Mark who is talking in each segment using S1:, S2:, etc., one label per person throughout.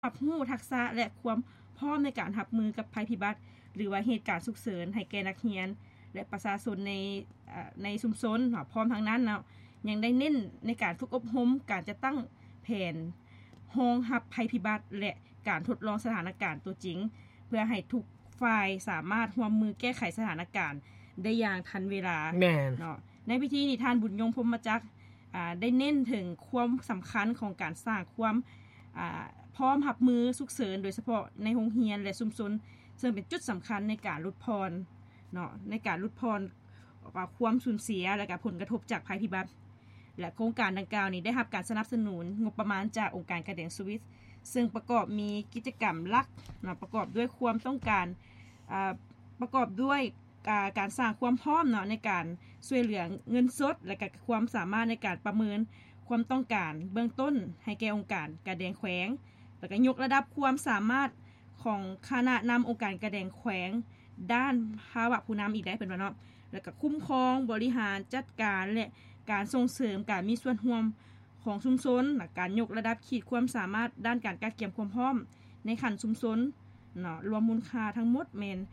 S1: รับรู้ทักษะและความพร้อมในการรับมือกับภัยพิบัติหรือว่าเหตุการณ์ฉุกเฉินให้แก่นักเรียนและประชาชนในชุมชนพร้อมทั้งนั้นเนาะยังได้เน้นในการฝึกอบรมการจะตั้งแผนรองรับภัยพิบัติและการทดลองสถานการณ์ตัวจริงเพื่อให้ทุกฝ่ายสามารถร่วมมือแก้ไขสถานการณ์ได้อย่างทันเวลาเนาะในพิธีนี้ท่านบุญยงพรหมจักรได้เน้นถึงความสำคัญของการสร้างความพร้อมรับมือฉุกเฉินโดยเฉพาะในโรงเรียนและชุมชนซึ่งเป็นจุดสำคัญในการลดพรเนาะในการลดพรความสูญเสียและผลกระทบจากภัยพิบัติและโครงการดังกล่าวนี้ได้รับการสนับสนุนงบประมาณจากองค์การกระแดงสวิสซึ่งประกอบมีกิจกรรมหลักนะประกอบด้วยความต้องการประกอบด้วยการสร้างความพร้อมเนาะในการช่วยเหลือเงินสดและก็ความสามารถในการประเมินความต้องการเบื้องต้นให้แก่องค์การกระแดงแขวงแล้วก็ยกระดับความสามารถของคณะนำองค์การกระแดงแขวงด้านภาวะผู้นำอีกได้เป็นว่าเนาะแล้วก็คุ้มครองบริหารจัดการและการส่งเสริมการมีส่วนร่วมของชุมชนและการยกระดับขีดความสามารถด้านการเตรียมความพร้อมในขั้นชุมชนเนาะรวมมูลค่าทั้งหมดแม่น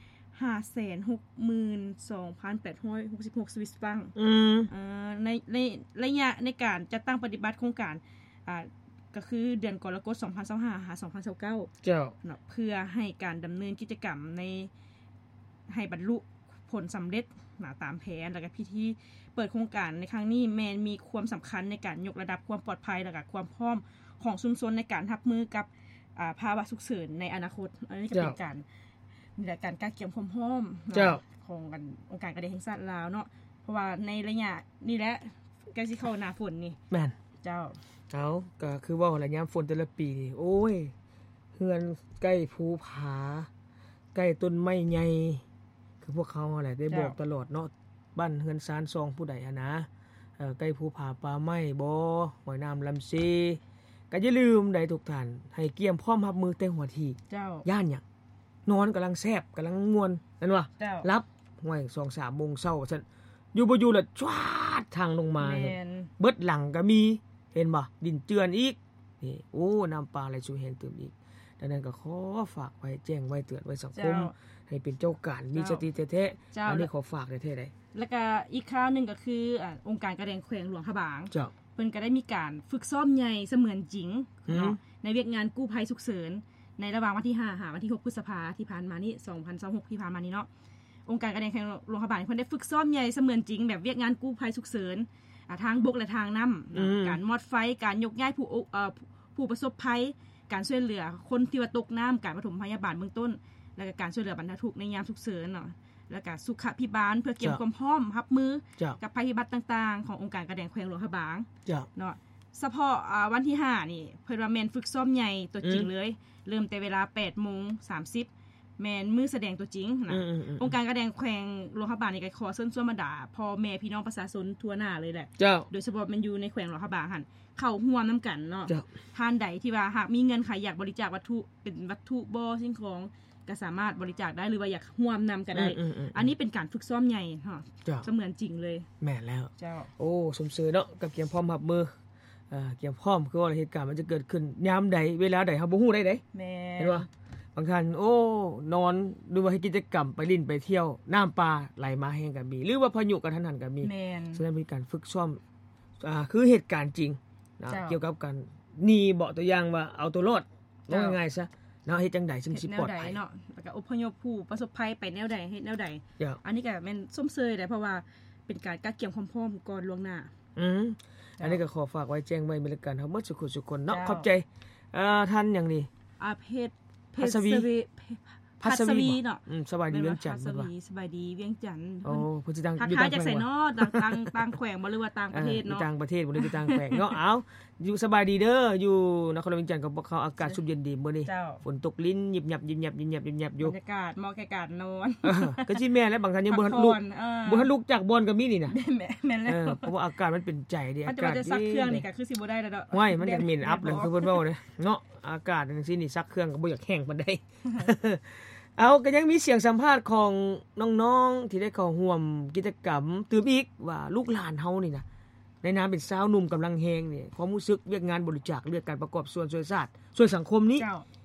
S1: 562,866 สวิสฟรังในระยะในการจัดตั้งปฏิบัติโครงการก็คือเดือนกรกฎาคม2025หา2029เจ้าเนาะเพื่อให้การดำเนินกิจกรรมในให้บรรลุผลสำเร็จตามแผนแล้วก็พิธีเปิดโครงการในครั้งนี้แม้นมีความสำคัญในการยกระดับความปลอดภัยและก็ความพร้อมของชุมชนในการรับมือกับภาวะฉุกเฉินในอนาคตอันนี้ก็เป็นการมีการเตรียมความพร้อมขององค์การกระแดงแห่งชาติลาวเนาะเพราะว่าในระยะนี่แหละใกล้สิเข้าหน้าฝนนี่
S2: แม่น
S1: เจ้า
S2: ก็คือว่าระยะฝนแต่ละปีนี่โอ้ยเฮือนใกล้ภูผาใกล้ต้นไม้ใหญ่คือพวกเขาอะไรได้บอกตลอดเนาะบ้านเฮือนซานซองผู้ใดนะใกล้ภูผาป่าไม้บ่หอยน้ำลำซีก็อย่าลืมได้ทุกท่านให้เตรียมพร้อมรับมือแต่หัวที
S1: เจ้า
S2: ย่านหยังนอนกำลังแซ่บกำลังม่วนนั่นว่ารับห้วย 2-3 โมงเช้าซั่นอยู่บ่อยู่แล้วจวาดทางลงมาเบิดหลังก็มีเห็นบ่ดินเจือนอีกนี่โอ้น้ำปลาไหลสู่แห้งเติมอีกดังนั้นก็ขอฝากไว้แจ้งไว้เตือนไว้สังคมให้เป็นเจ้าการมีสติแท้ๆอันนี้ขอฝากได้แท้ใด
S1: แล้วก็อีกข่าวนึงก็คือองค์การกระแดงแขวงหลวงพระบางเพิ่นก็ได้มีการฝึกซ้อมใหญ่เสมือนจริงเนาะในเวียกงานกู้ภัยฉุกเฉินในระหว่างวันที่5หาวันที่6พฤษภาคมที่ผ่านมานี้2026ที่ผ่านมานี้เนาะองค์การกระแดงแขวงหลวงพระบางเพิ่นได้ฝึกซ้อมใหญ่เสมือนจริงแบบเวียกงานกู้ภัยฉุกเฉินทางบกและทางน้ำการมอดไฟการยกย้ายผู้ประสบภัยการช่วยเหลือคนที่ว่าตกน้ำการปฐมพยาบาลเบื้องต้นแล้วก็การช่วยเหลือบรรเทาทุกข์ในยามฉุกเฉินเนาะแล้วก็สุขภิบาลเพื่อเตรียมความพร้อมรับมือกับภัยพิบัติต่างๆขององค์การกระแดงแขวงหลวงพระบางเนาะเฉพาะวันที่5นี่เพิ่นว่าแม่นฝึกซ้อมใหญ่ตัวจริงเลยเริ่มแต่เวลา 8:30 แม่นมือแสดงตัวจริงนะองค์การกระแดงแขวงหลวงพระบางนี่ก็ขอเชิญชวนบรรดาพ่อแม่พี่น้องประชาชนทั่วหน้าเลยแหละโดยเฉพาะมันอยู่ในแขวงหลวงพระบางหั่นเข้าร่วมนํากันเนาะท่านใดที่ว่าหากมีเงินใครอยากบริจาควัตถุเป็นวัตถุบ่สิ่งของก็สามารถบริจาคได้หรือว่าอยากร่วมนําก็ได้อันนี้เป็นการฝึกซ้อมใหญ่เนาะเสมือนจริงเลย
S2: แม่นแล้ว
S1: เจ้า
S2: โอ้สมซื่อเนาะกับเตรียมพร้อมรับมือเตรียมพร้อมคือว่าเหตุการณ์มันจะเกิดขึ้นยามใดเวลาใดเฮาบ่ฮู้ได้เด้
S1: แม่
S2: เห็นบ่บางท่านโอ้นอนหรือว่าให้กิจกรรมไปลิ้นไปเที่ยวน้ำป่าไหลมาแห้งก็มีหรือว่าพายุกระทันหันก็มีฉะนั้นมีการฝึกซ้อมคือเหตุการณ์จริงนะเกี่ยวกับการหนีเบาะตัวอย่างว่าเอาตัวรอดว่าง่ายๆซะเนาะเฮ็ดจังได๋จึงสิปลอดภัย
S1: เนาะแล้วก็อพยพผู้ประสบภัยไปแนวใดเฮ็ดแนวใดอันนี้ก็แม่นส้มเซยได้เพราะว่าเป็นการกักเก็บความพร้อมก่อนล่วงหน้า
S2: อันนี้ก็ขอฝากไว้แจ้งไว้มีรายการเฮาหมดทุกคนเนาะขอบใจท่านหยังนี่พัสวีเนาะสบายดีเวียงจันทน์บ่
S1: สบายดีเวียงจันทน์
S2: โอ้เพิ่นสิตั้ง
S1: อยู่จากไสเนาะต่างแขวงบ่หรือว่าต่างประเทศเนาะ
S2: ต่างประเทศบ่ได้อยู่ต่างแขวงเนาะเอาอยู่สบายดีเด้ออยู่นครเวียงจันทน์กับพวกเขาอากาศสุบเย็นดีมื้อนี้ฝนตกลิ้นยิบยับอยู่
S1: บรรยากาศเหมาะแก่การนอน
S2: ก็สิแม่นแล้วบางท่านยังบ่ทันลุกจากบ่อนก็มีนี่น่ะ
S1: แม่นแล้ว
S2: เพราะว่าอากาศมันเป็นใจดิ
S1: อากาศจะซักเครื่องนี่ก็คือสิบ่ได้แล้วเนาะ
S2: ห้วยมันจะเหม็นอัพเลยคือเพิ่นเว้าเด้เนาะอากาศจังซี่นี่ซักเครื่องก็บ่อยากแห้งปานใดเอาก็ยังมีเสียงสัมภาษณ์ของน้องๆที่ได้เข้าร่วมกิจกรรมตื่มอีกว่าลูกหลานเฮานี่นะในนามเป็นสาวหนุ่มกำลังแฮงนี่ความรู้สึกเวียกงานบริจาคเลือดการประกอบส่วนช่วยชาติช่วยสังคมนี้